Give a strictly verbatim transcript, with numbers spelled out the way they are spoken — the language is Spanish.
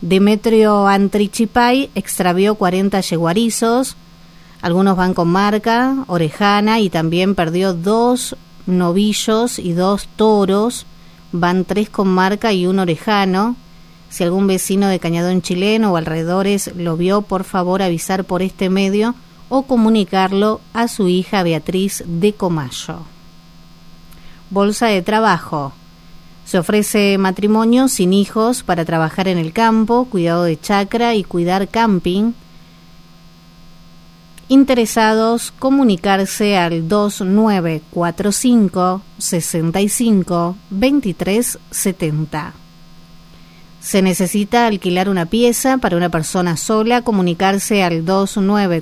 Demetrio Antrichipay extravió cuarenta yeguarizos, algunos van con marca, orejana, y también perdió dos novillos y dos toros, van tres con marca y un orejano. Si algún vecino de Cañadón Chileno o alrededores lo vio, por favor avisar por este medio o comunicarlo a su hija Beatriz de Comayo. Bolsa de trabajo. Se ofrece matrimonio sin hijos para trabajar en el campo, cuidado de chacra y cuidar camping. Interesados, comunicarse al dos nueve cuatro cinco, seis cinco, dos tres siete cero. Se necesita alquilar una pieza para una persona sola, comunicarse al dos nueve